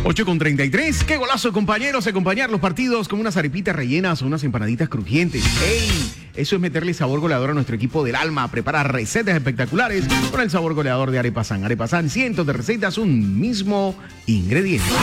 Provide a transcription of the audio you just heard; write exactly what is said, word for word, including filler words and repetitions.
ocho con treinta y tres. Qué golazo, compañeros, acompañar los partidos con unas arepitas rellenas o unas empanaditas crujientes. ¡Ey! Eso es meterle sabor goleador a nuestro equipo del alma. Preparar recetas espectaculares con el sabor goleador de Arepasan. Arepasan, cientos de recetas, un mismo ingrediente.